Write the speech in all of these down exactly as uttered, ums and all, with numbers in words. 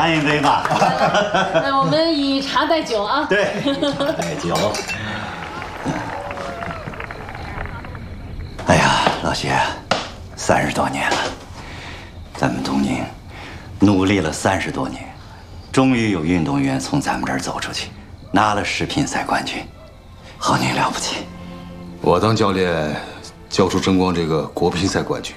干一杯吧。 那我们以茶代酒啊。 对，代酒。哎呀，老薛，三十多年了，咱们东宁努力了三十多年，终于有运动员从咱们这儿走出去，拿了世乒赛冠军。浩宁了不起。 我当教练，教出争光这个国乒赛冠军，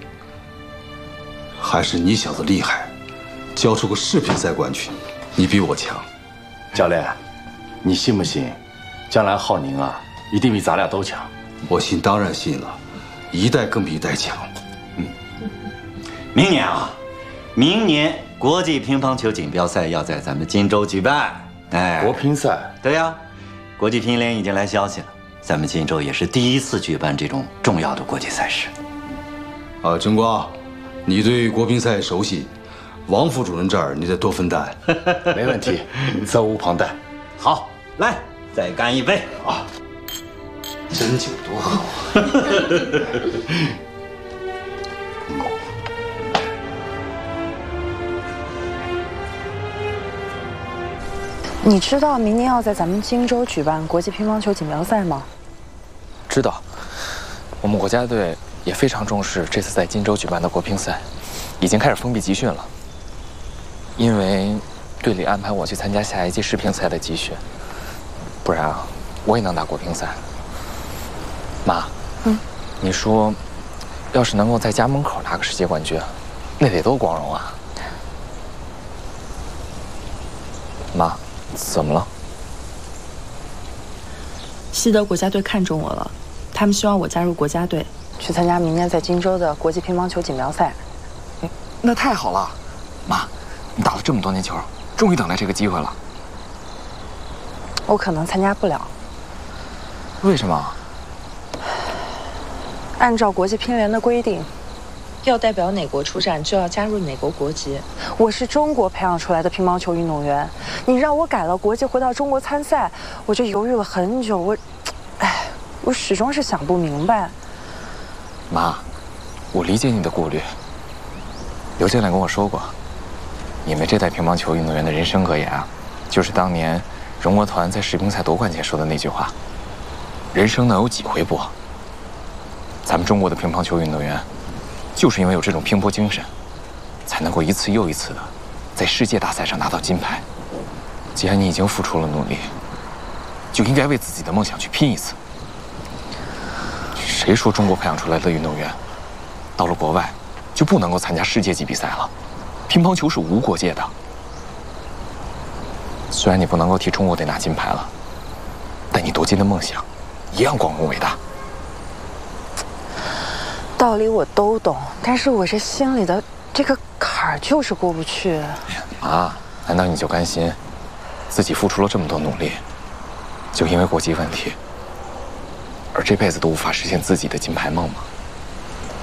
还是你小子厉害，教出个世乒赛冠军，你比我强。 教练，你信不信，将来浩宁啊，一定比咱俩都强？ 我信，当然信了，一代更比一代强。 嗯，明年啊，明年国际乒乓球锦标赛要在咱们荆州举办。哎， 国乒赛？ 对呀，国际乒联已经来消息了。咱们荆州也是第一次举办这种重要的国际赛事。 啊，争光，你对国乒赛熟悉，王副主任这儿你得多分担。 没问题，责无旁贷。 好，来，再干一杯啊！ 真酒多好啊！ 你知道明年要在咱们荆州举办国际乒乓球锦标赛吗？ 知道，我们国家队也非常重视这次在荆州举办的国乒赛，已经开始封闭集训了。因为队里安排我去参加下一届世乒赛的集训，不然啊，我也能打国乒赛。妈，嗯，你说，要是能够在家门口拿个世界冠军，那得多光荣啊！妈，怎么了？ 西德国家队看中我了，他们希望我加入国家队，去参加明年在荆州的国际乒乓球锦标赛。 那太好了，妈，你打了这么多年球，终于等来这个机会了。 我可能参加不了。 为什么？ 按照国际乒联的规定，要代表哪国出战就要加入哪国国籍。我是中国培养出来的乒乓球运动员，你让我改了国籍回到中国参赛，我就犹豫了很久。我，哎，我始终是想不明白。 妈，我理解你的顾虑。刘教练跟我说过，你们这代乒乓球运动员的人生格言啊，就是当年荣国团在世乒赛夺冠前说的那句话：人生能有几回搏？咱们中国的乒乓球运动员，就是因为有这种拼搏精神，才能够一次又一次的在世界大赛上拿到金牌。既然你已经付出了努力，就应该为自己的梦想去拼一次。谁说中国培养出来的运动员，到了国外就不能够参加世界级比赛了？乒乓球是无国界的。虽然你不能够替中国队拿金牌了，但你夺金的梦想一样光荣伟大。 道理我都懂，但是我这心里的这个坎儿就是过不去。 啊，难道你就甘心自己付出了这么多努力，就因为国籍问题，而这辈子都无法实现自己的金牌梦吗？